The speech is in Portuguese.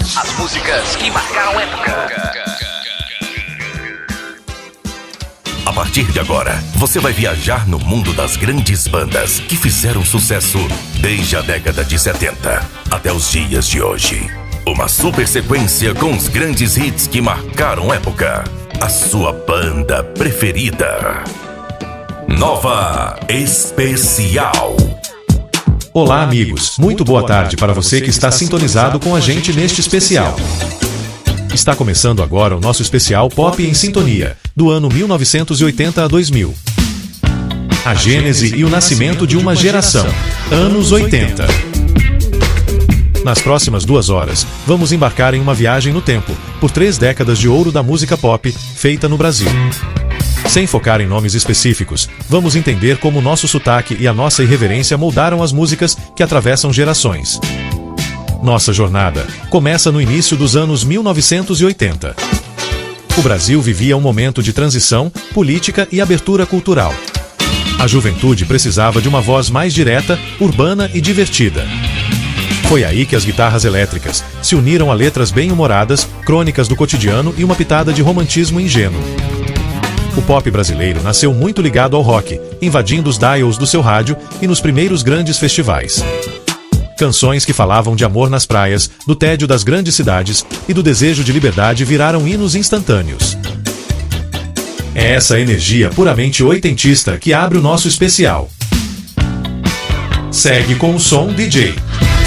As músicas que marcaram época. A partir de agora, você vai viajar no mundo das grandes bandas que fizeram sucesso desde a década de 70 até os dias de hoje. Uma super sequência com os grandes hits que marcaram época. A sua banda preferida. Nova Especial. Olá, amigos. Muito boa tarde para você que está sintonizado com a gente neste especial. Está começando agora o nosso especial Pop em Sintonia, do ano 1980 a 2000. A gênese e o nascimento de uma geração, anos 80. Nas próximas 2 horas, vamos embarcar em uma viagem no tempo, por 3 décadas de ouro da música pop, feita no Brasil. Sem focar em nomes específicos, vamos entender como o nosso sotaque e a nossa irreverência moldaram as músicas que atravessam gerações. Nossa jornada começa no início dos anos 1980. O Brasil vivia um momento de transição, política e abertura cultural. A juventude precisava de uma voz mais direta, urbana e divertida. Foi aí que as guitarras elétricas se uniram a letras bem-humoradas, crônicas do cotidiano e uma pitada de romantismo ingênuo. O pop brasileiro nasceu muito ligado ao rock, invadindo os dials do seu rádio e nos primeiros grandes festivais. Canções que falavam de amor nas praias, do tédio das grandes cidades e do desejo de liberdade viraram hinos instantâneos. É essa energia puramente oitentista que abre o nosso especial. Segue com o som DJ.